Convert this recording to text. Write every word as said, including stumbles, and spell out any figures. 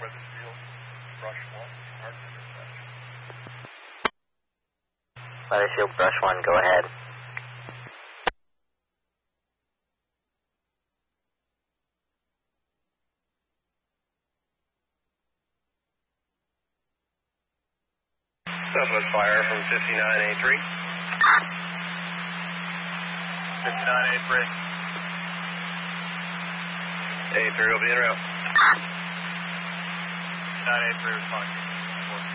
Weathersfield, brush one, hard to dispatch. Weathersfield, brush one, go ahead. Southwest fire from fifty-nine A three. fifty-nine A three. A three will be en route. fifty-nine A three responding.